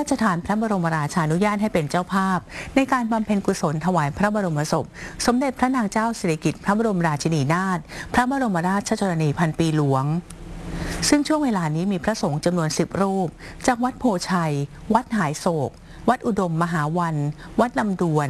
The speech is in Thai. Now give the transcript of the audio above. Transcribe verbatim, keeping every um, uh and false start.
ชทานพระบรมราชานุญาตให้เป็นเจ้าภาพในการบำเพ็ญกุศลถวายพระบรมศพสมเด็จพระนางเจ้าสิริกิติ์พระบรมราชินีนาถพระบรมราชชนนีพันปีหลวงซึ่งช่วงเวลานี้มีพระสงฆ์จำนวนสิบรูปจากวัดโพชัยวัดหายโศกวัดอุดมมหาวันวัดลำดวน